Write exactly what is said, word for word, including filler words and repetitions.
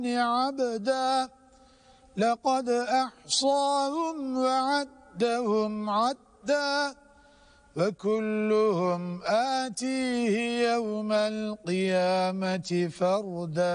عبدا لقد أحصاهم وعدهم عدا وكلهم آتيه يوم القيامة فردا.